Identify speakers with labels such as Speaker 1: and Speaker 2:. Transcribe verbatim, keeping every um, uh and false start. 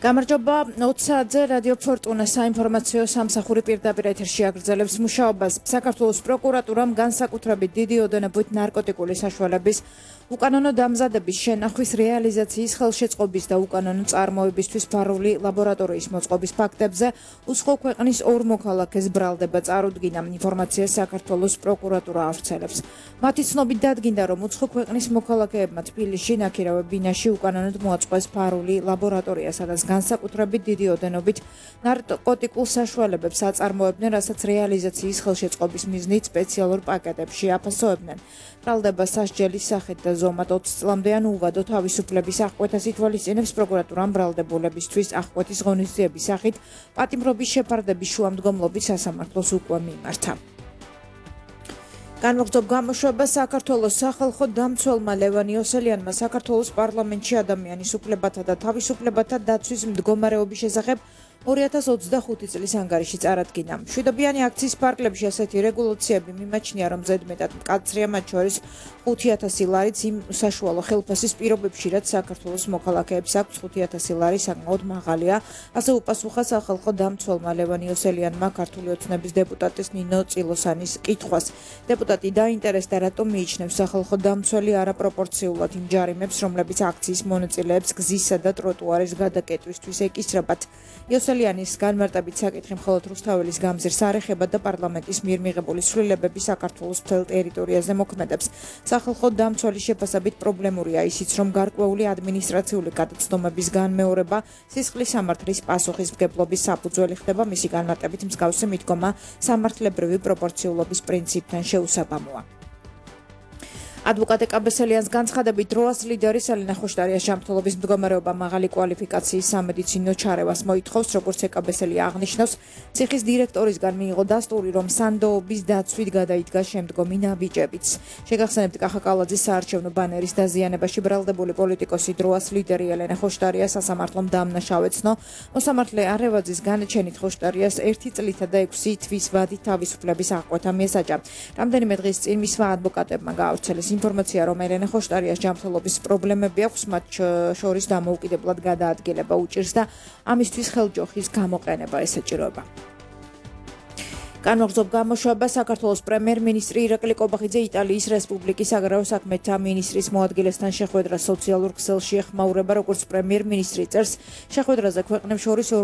Speaker 1: გამარჯობა ოცდაათზე რადიო ფორტუნა საინფორმაციო სამსახური პირდაპირ ეთერში აგრძელებს მუშაობას. საქართველოს პროკურატურამ განსაკუთრებით დიდი ოდენობით ნარკოტიკული საშუალების უკანონო დამზადების შენახვის რეალიზაციის ხელშეწყობის და უკანონო წარმოებისთვის ფარული ლაბორატორიის მოწყობის ფაქტებზე უცხო ქვეყნის ორ მოქალაქეს ბრალდება წარუდგინა. ინფორმაციას საქართველოს პროკურატურა ავრცელებს. მათი ცნობით დადგინდა, რომ უცხო ქვეყნის მოქალაქეებმა თბილისში, ნაქირავე ბინაში უკანონოდ მოაწყვეს ფარული ლაბორატორია, სადაც განსაკუთრებით დიდი ოდენობით ნარკოტიკულ საშუალებებს აწარმოებდნენ, რასაც რეალიზაციის ხელშეწყობის მიზნით სპეციალურ პაკეტებში აფასოებდნენ. ბრალდება სასჯელის სახით და ზომად ოცი წლამდე ან უვადო თავისუფლების აღკვეთას ითვალისწინებს. პროკურატურამ ბრალდებულებისთვის აღკვეთის ღონისძიების სახით პატიმრობის შეფარდების შუამდგომლობის სასამართლოს უკვე მიმართა. განმოგრძობ გამოშვება საქართველოს სახალხო დამცველმა ლევან იოსელიანმა საქართველოს პარლამენტში ადამიანის უფლებათა და თავისუფლებათა დაცვის მდგომარეობის შესახებ ორი ათას ოცდახუთი წლის ანგარიში წარადგინა. მშვიდობიანი აქციის პარკლებში ასეთი რეგულაციები მიმაჩნია, რომ ზედმეტად მკაცრია, მათ შორის ხუთი ათასი ლარიც იმ საშუალო ხელფასის პირობებში, რაც საქართველოს მოქალაქეებს აქვს. ხუთი ათასი ლარი საკმაოდ მაღალია, ასე უპასუხა სახალხო დამცველმა ლევან იოსელიანმა ქართული ოცნების დეპუტატის ნინო წილოსანის კითხვას. დეპუტატი დაინტერესდა, რატომ მიიჩნევს სახალხო დამცველი არაპროპორციულად იმ ჯარიმებს, რომლებიც აქციის მონაწილეებს გზისა და ტროტუარის გადაკეტვისთვის ეკისრებათ. იოსელიანის განმარტებით საკითხი მხოლოდ რუსთაველის გამზირს არ ეხება და პარლამენტის მიერ მიღებული ცვლილებები საქართველოს მთელ ტერიტორიაზე მოქმედებს. სახალხო დამცველის შეფასებით პრობლემურია ისიც, რომ გარკვეული ადმინისტრაციული გადაცდომების განმეორება სისხლის სამართლის პასუხისმგებლობის საფუძველი ხდება. მისი განმარტებით მსგავსი მიდგომა სამართლებრივი პროპორციულობის პრინციპთან შეუსაბამოა. ადვოკატე კაბესელიანს განცხადებით, დროას ლიდერის ალენა ხოშტარიას ჯანმრთელობის მდგომარეობა მაღალი კვალიფიკაციის სამედიცინო ჩარევას მოითხოვს, როგორც კაბესელია აღნიშნავს. ციხის დირექტორისგან მიიღო დასტური, რომ სანდოობის დაცვით გადაიდგა შემდგომი ნაბიჯებიც. შეგახსენებთ, კახაკალაძის საარჩევნო ბანერის დაზიანებაში ბრალდებული პოლიტიკოსი დროას ლიდერი ალენა ხოშტარია სასამართლომ დაამნაშავეცნო. მოსამართლე არევაძის განაჩენით ხოშტარიას ერთი წლითა და ექვსი თვის ვადით თავისუფლების აღკვეთა მიესაჯა. რამდენიმე დღის წინ მისმა ადვოკატებმა გაავრცელეს ინფორმაცია, რომ ელენა ხოშტარიას ჯანმრთელობის პრობლემები აქვს, მათ შორის დამოუკიდებლად გადაადგილება უჭირს და ამისთვის ხელჯოხის გამოყენება ესაჭიროება. განმოგრძობ გამოშვება საქართველოს პრემიერ-მინისტრი ირაკლი კობახიძე იტალიის რესპუბლიკის საგარეო საქმეთა მინისტრის მოადგილესთან შეხვედრას სოციალურ ქსელში ეხმაურება, როგორც პრემიერ-მინისტრი წერს, შეხვედრაზე ქვეყნებს შორის